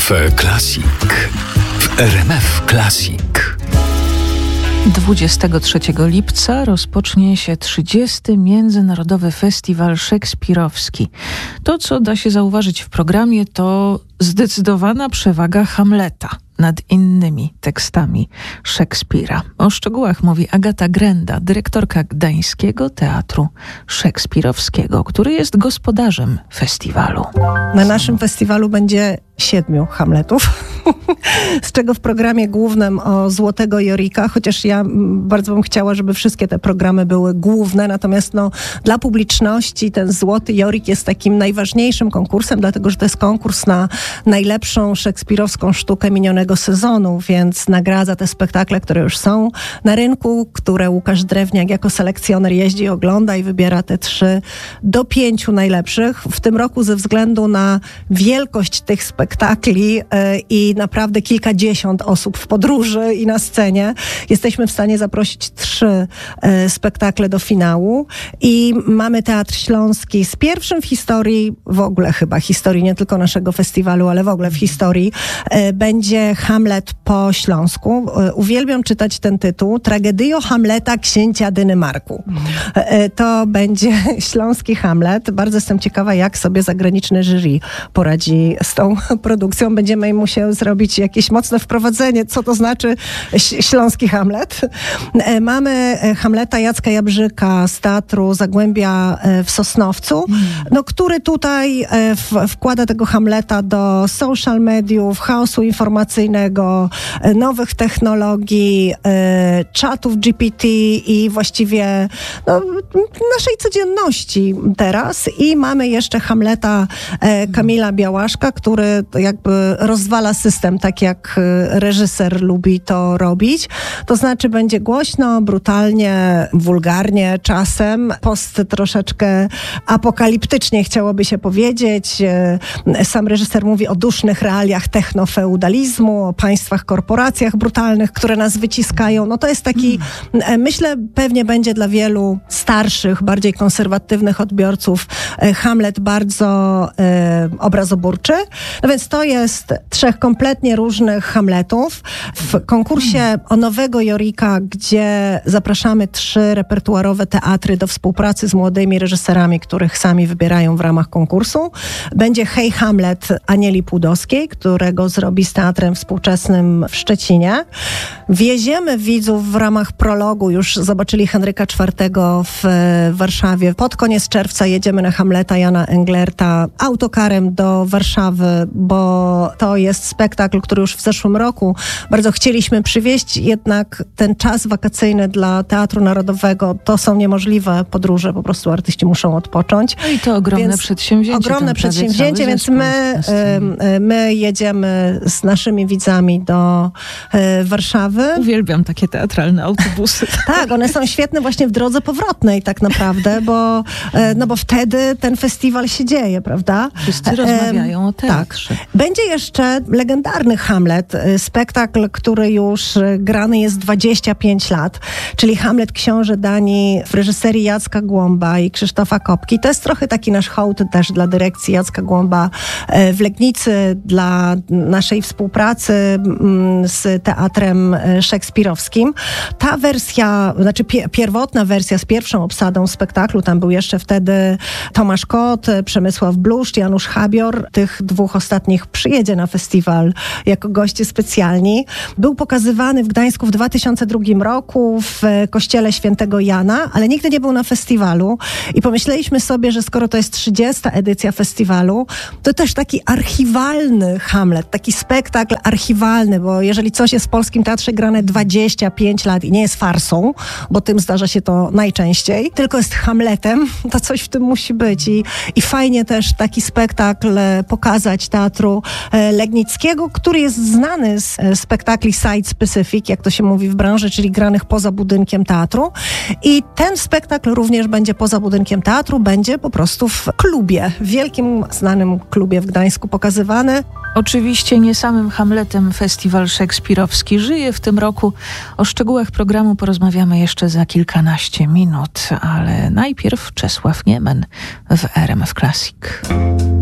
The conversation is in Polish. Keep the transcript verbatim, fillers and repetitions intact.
Cafe Classic w R M F Classic. dwudziestego trzeciego lipca rozpocznie się trzydziesty Międzynarodowy Festiwal Szekspirowski. To, co da się zauważyć w programie, to zdecydowana przewaga Hamleta nad innymi tekstami Szekspira. O szczegółach mówi Agata Grenda, dyrektorka Gdańskiego Teatru Szekspirowskiego, który jest gospodarzem festiwalu. Na naszym festiwalu będzie siedmiu Hamletów, z czego w programie głównym o Złotego Jorika, chociaż ja bardzo bym chciała, żeby wszystkie te programy były główne, natomiast no, dla publiczności ten Złoty Jorik jest takim najważniejszym konkursem, dlatego że to jest konkurs na najlepszą szekspirowską sztukę minionego sezonu, więc nagradza te spektakle, które już są na rynku, które Łukasz Drewniak jako selekcjoner jeździ, ogląda i wybiera te trzy do pięciu najlepszych. W tym roku ze względu na wielkość tych spektakli yy, i naprawdę kilkadziesiąt osób w podróży i na scenie, jesteśmy w stanie zaprosić trzy yy, spektakle do finału i mamy Teatr Śląski z pierwszym w historii, w ogóle chyba historii nie tylko naszego festiwalu, ale w ogóle w historii, yy, będzie Hamlet po śląsku. Yy, uwielbiam czytać ten tytuł. Tragedio Hamleta księcia Dynymarku. Yy, to będzie śląski Hamlet. Bardzo jestem ciekawa, jak sobie zagraniczne jury poradzi z tą produkcją. Będziemy musieli zrobić jakieś mocne wprowadzenie, co to znaczy śląski Hamlet. Mamy Hamleta Jacka Jabrzyka z Teatru Zagłębia w Sosnowcu, no, który tutaj w, wkłada tego Hamleta do social mediów, chaosu informacyjnego, nowych technologii, czatów G P T i właściwie no, naszej codzienności teraz. I mamy jeszcze Hamleta Kamila Białaszka, który jakby rozwala system, tak jak reżyser lubi to robić. To znaczy będzie głośno, brutalnie, wulgarnie czasem, post troszeczkę apokaliptycznie chciałoby się powiedzieć. Sam reżyser mówi o dusznych realiach technofeudalizmu, o państwach, korporacjach brutalnych, które nas wyciskają. No to jest taki, mm. myślę, pewnie będzie dla wielu starszych, bardziej konserwatywnych odbiorców Hamlet bardzo e, obrazoburczy. No więc to jest trzech kompletnie różnych Hamletów. W konkursie o Nowego Jorika, gdzie zapraszamy trzy repertuarowe teatry do współpracy z młodymi reżyserami, których sami wybierają w ramach konkursu, będzie Hej Hamlet Anieli Płudowskiej, którego zrobi z Teatrem Współczesnym w Szczecinie. Wieziemy widzów w ramach prologu, już zobaczyli Henryka czwartego w Warszawie. Pod koniec czerwca jedziemy na Hamleta Jana Englerta autokarem do Warszawy, bo to jest spektakl, który już w zeszłym roku bardzo chcieliśmy przywieźć, jednak ten czas wakacyjny dla Teatru Narodowego to są niemożliwe podróże, po prostu artyści muszą odpocząć. No i to ogromne więc przedsięwzięcie. Ogromne przedsięwzięcie, więc my, my jedziemy z naszymi widzami do Warszawy. Uwielbiam takie teatralne autobusy. Tak, one są świetne właśnie w drodze powrotnej tak naprawdę, bo, no bo wtedy ten festiwal się dzieje, prawda? Wszyscy rozmawiają o teatrze. Tak. Będzie jeszcze legendarny Hamlet, spektakl, który już grany jest dwadzieścia pięć lat, czyli Hamlet Książę Danii w reżyserii Jacka Głąba i Krzysztofa Kopki. To jest trochę taki nasz hołd też dla dyrekcji Jacka Głąba w Legnicy, dla naszej współpracy z Teatrem Szekspirowskim. Ta wersja, znaczy pierwotna wersja z pierwszą obsadą spektaklu, tam był jeszcze wtedy Tomasz Kot, Przemysław Bluszcz, Janusz Habior. Tych dwóch ostatnich przyjedzie na festiwal jako goście specjalni. Był pokazywany w Gdańsku w dwa tysiące drugim roku w kościele Świętego Jana, ale nigdy nie był na festiwalu i pomyśleliśmy sobie, że skoro to jest trzydziesta edycja festiwalu, to też taki archiwalny Hamlet, taki spektakl archiwalny, bo jeżeli coś jest w polskim teatrze grane dwadzieścia pięć lat i nie jest farsą, bo tym zdarza się to najczęściej, tylko jest Hamletem, to coś w tym musi być i, i fajnie też taki spektakl pokazać Teatru Legnickiego, który jest znany z spektakli site-specific, jak to się mówi w branży, czyli granych poza budynkiem teatru. I ten spektakl również będzie poza budynkiem teatru, będzie po prostu w klubie, w wielkim, znanym klubie w Gdańsku pokazywany. Oczywiście nie samym Hamletem Festiwal Szekspirowski żyje w tym roku. O szczegółach programu porozmawiamy jeszcze za kilkanaście minut, ale najpierw Czesław Niemen w R M F Classic.